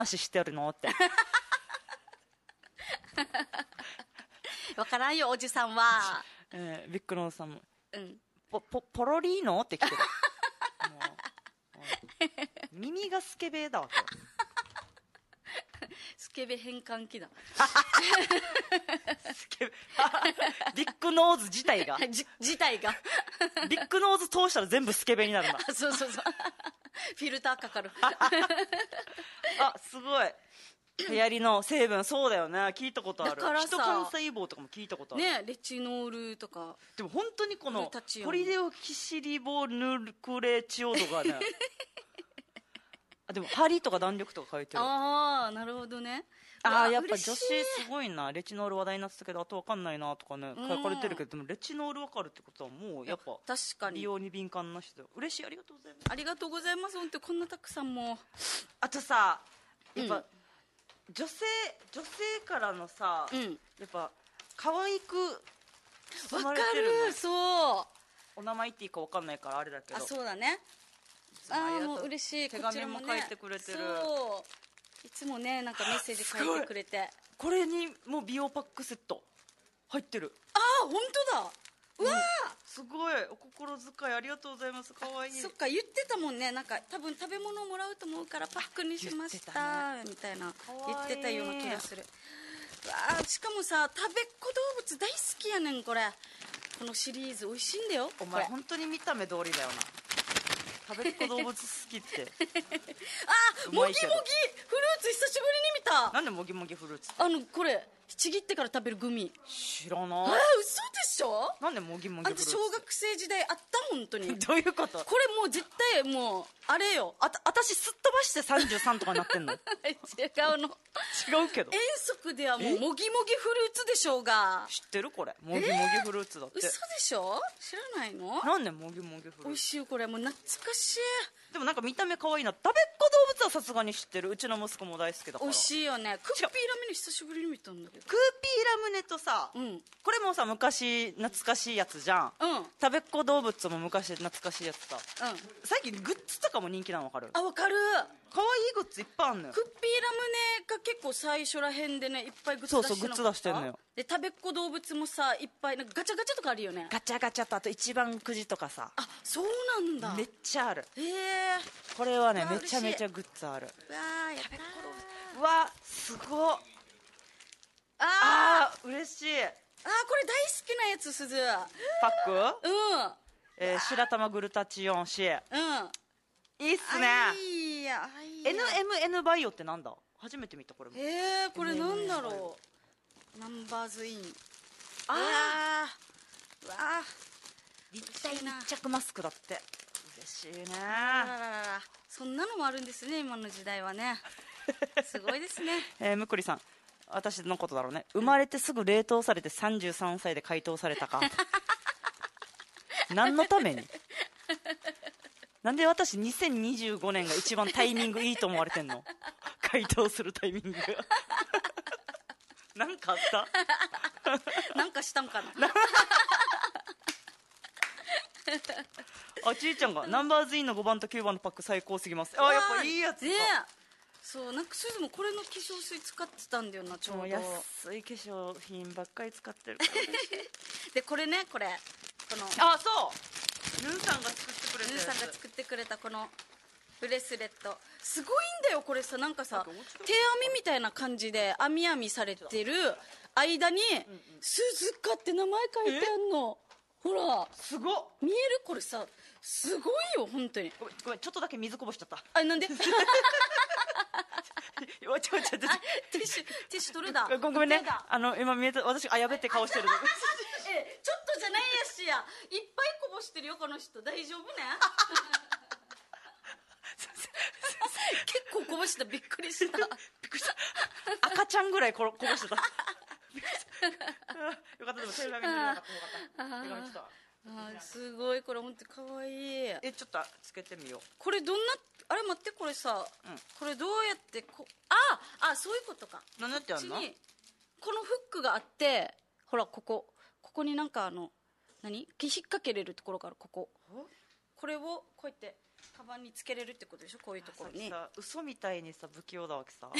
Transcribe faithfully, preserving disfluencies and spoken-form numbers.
話してるのってわからんよおじさんは。 えー、ビッグノーズさんも、 うん、 ポポポロリーノって来てるもう耳がスケベだわけスケベ変換器だスケベビッグノーズ自体がじ自体がビッグノーズ通したら全部スケベになるなそうそうそうフィルターかかるあすごい流行りの成分そうだよね聞いたことある。 だからさヒト幹細胞とかも聞いたことあるね。レチノールとかでも本当にこのグルタチオンポリデオキシリボヌクレチオードがねあでもハリとか弾力とか書いてる。 ああなるほどね。 あーやっぱ女子嬉しいすごいな。レチノール話題になってたけどあと分かんないなとかね書かれてるけど、でもレチノール分かるってことはもうやっぱ確かに利用に敏感な人嬉しい。ありがとうございます。 ありがとうございます。本当こんなたくさんもあとさやっぱ、 うん女性女性からのさ、 うんやっぱ可愛く包わかまれてるるね。 そうお名前言っていいか分かんないからあれだけどあそうだね。 つもありがとうああもう嬉しい。 手こちらね紙も書いてくれてる。 そういつもねなんかメッセージ書いてくれて。 これにもう美容パックセット入ってる。 ああ本当だ。うわー、 すごいお心遣いありがとうございます。可愛い。 そっか言ってたもんね。なんか多分食べ物をもらうと思うからパックにしまし言たってみたいなかわいい言ってたような気がする。わあしかもさ食べっ子動物大好きやねんこれ。このシリーズ美味しいんだよ。 お前これ本当に見た目通りだよな。食べっ子動物好きってあもぎもぎフルーツ久しぶりに見た。 なんでもぎもぎフルーツあのこれちぎってから食べるグミ。 知らなあーい。 嘘でしょ。 なんでもぎもぎあんたフルーツ小学生時代あった本当にどういうこと。 これもう絶対もうあれよ。 あた私すっ飛ばしてさんじゅうさんとかになってんの違うの。 違うけど遠足ではもうもぎもぎフルーツでしょうが。 知ってるこれもぎもぎフルーツだって、 嘘でしょ。知らないの。 なんでもぎもぎフルーツ。 美味しいよこれもう懐かしい。 でもなんか見た目可愛いな。食べっ子動物はさすがに知ってる。うちの息子も大好きだから。 美味しいよね。クッピーラムネ久しぶりに見たんだけど。 クーピーラムネとさ、 うんこれもさ昔懐かしいやつじゃん、 うんうん食べっ子動物も昔懐かしいやつさ、最近グッズとかも人気なの分かる。 あわかる。 可愛いグッズいっぱいあんのよ。 クッピーラムネが結構最初らへんでねいっぱいグッズ出してなかった。 そうそうグッズ出してんのよ。 で食べっ子動物もさいっぱいなんかガチャガチャとかあるよね。 ガチャガチャとあと一番くじとかさあそうなんだ。 めっちゃある。 へえ。 これはねうわめちゃめちゃグッズある。 うわーやったー。 うわすごっ。 あーあー嬉しい。 あーこれ大好きなやつすず。 パック、 うんえー白玉グルタチオン C いうんいっすね。 あいいやあいいやエヌエムエヌ バイオってなんだ。初めて見たこれも。 へえこれなんだろう。ナンバーズイン。 あうわー立体密着マスクだって嬉しいね。 あららららそんなのもあるんですね今の時代はね。すごいですね。 えー、むくりさん私のことだろうね。生まれてすぐ冷凍されてさんじゅうさんさいで解凍されたか何のために。なんで私にせんにじゅうごねんが一番タイミングいいと思われてんの解凍するタイミングなんかあったなんかしたんかな。 あちいちゃんがナンバーズインのごばんときゅうばんのパック最高すぎます。あやっぱいいやつか。 ねそうなんかそれでもこれの化粧水使ってたんだよなちょうど。 安い化粧品ばっかり使ってるからでこれねこれこのあそうヌーさんが作ってくれたヌーやつ。 さんが作ってくれたこのブレスレットすごいんだよこれさ。なんかさなんか面白い手編みみたいな感じで編み編みされてる間に「鈴鹿」って名前書いてあんの。ほらすごっ。 見えるこれさすごいよ本当に。 ごめんごめんちょっとだけ水こぼしちゃったあなんでティわちょちょちょちょッシュティッシュ取るだ。 ごごめんね手だあの今見えた私あやべって顔してるえちょっとじゃないやしやいっぱいこぼしてるよこの人大丈夫ね。結構こぼしたびっくりした。 びっくりした赤ちゃんぐらいころこぼしてたびっくりしたよかったでもテレビ見てなかったよかった手紙来た。 あーすごいこれ本当かわいい。 えちょっとつけてみよう。 これどんなあれ待ってこれさ、 うんこれどうやってこああそういうことか。 何やってやんの。 こっちにこのフックがあってほらここここになんかあの何引っ掛けれるところがあるここ。これをこうやってカバンにつけれるってことでしょ、こういうところに。 さ嘘みたいにさ不器用だわけさ